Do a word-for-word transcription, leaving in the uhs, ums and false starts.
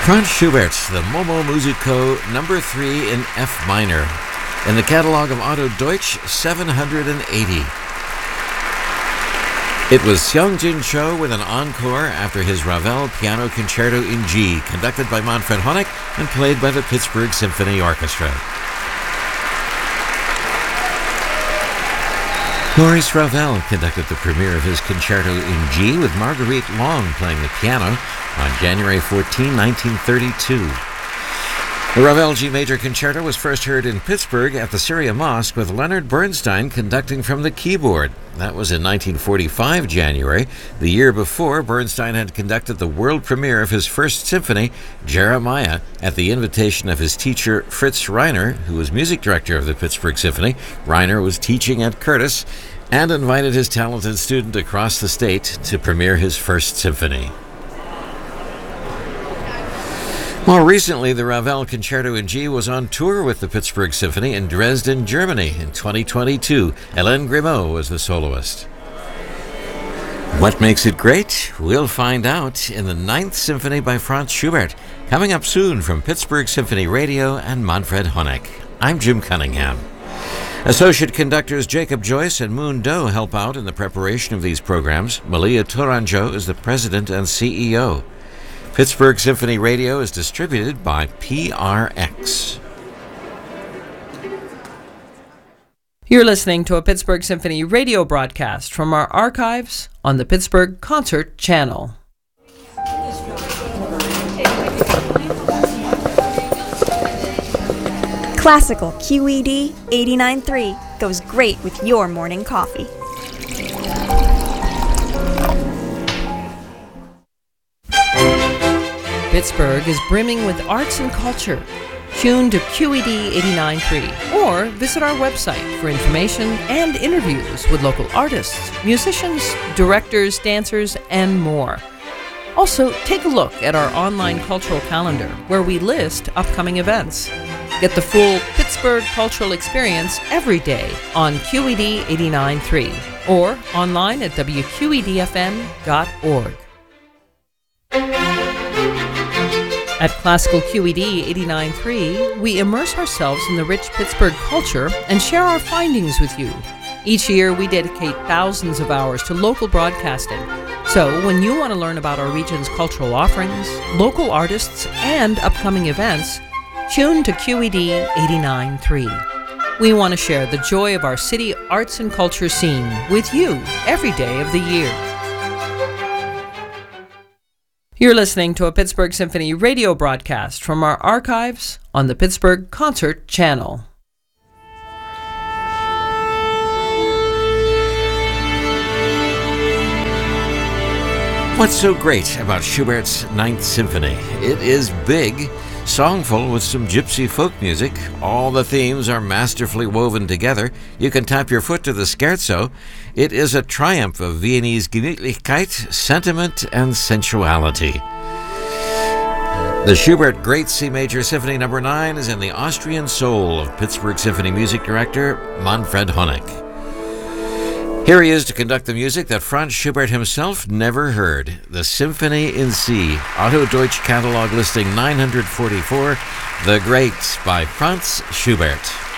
Franz Schubert, the Momo Musico number three in F minor. In the catalog of Otto Deutsch, seven hundred eighty. It was Seong-Jin Cho with an encore after his Ravel Piano Concerto in G, conducted by Manfred Honeck and played by the Pittsburgh Symphony Orchestra. Maurice Ravel conducted the premiere of his concerto in G with Marguerite Long playing the piano on January fourteenth, nineteen thirty-two. The Ravel G Major Concerto was first heard in Pittsburgh at the Syria Mosque with Leonard Bernstein conducting from the keyboard. That was in nineteen forty-five, January. The year before, Bernstein had conducted the world premiere of his first symphony, Jeremiah, at the invitation of his teacher, Fritz Reiner, who was music director of the Pittsburgh Symphony. Reiner was teaching at Curtis and invited his talented student across the state to premiere his first symphony. More recently, the Ravel Concerto in G was on tour with the Pittsburgh Symphony in Dresden, Germany in twenty twenty-two. Hélène Grimaud was the soloist. What makes it great? We'll find out in the Ninth Symphony by Franz Schubert, coming up soon from Pittsburgh Symphony Radio and Manfred Honeck. I'm Jim Cunningham. Associate conductors Jacob Joyce and Moon Do help out in the preparation of these programs. Malia Tourangeau is the president and C E O. Pittsburgh Symphony Radio is distributed by P R X. You're listening to a Pittsburgh Symphony radio broadcast from our archives on the Pittsburgh Concert Channel. Classical Q E D eighty-nine point three goes great with your morning coffee. Pittsburgh is brimming with arts and culture. Tune to Q E D eighty-nine point three or visit our website for information and interviews with local artists, musicians, directors, dancers, and more. Also, take a look at our online cultural calendar where we list upcoming events. Get the full Pittsburgh cultural experience every day on Q E D eighty-nine point three or online at w q e d f m dot org. At Classical Q E D eighty-nine point three, we immerse ourselves in the rich Pittsburgh culture and share our findings with you. Each year, we dedicate thousands of hours to local broadcasting. So, when you want to learn about our region's cultural offerings, local artists, and upcoming events, tune to Q E D eighty-nine point three. We want to share the joy of our city arts and culture scene with you every day of the year. You're listening to a Pittsburgh Symphony radio broadcast from our archives on the Pittsburgh Concert Channel. What's so great about Schubert's Ninth Symphony? It is big, songful with some gypsy folk music. All the themes are masterfully woven together. You can tap your foot to the scherzo. It is a triumph of Viennese Gemütlichkeit, sentiment, and sensuality. The Schubert Great C Major Symphony number nine is in the Austrian soul of Pittsburgh Symphony music director Manfred Honeck. Here he is to conduct the music that Franz Schubert himself never heard, the Symphony in C, Otto Deutsch catalog listing nine hundred forty-four, The Great by Franz Schubert.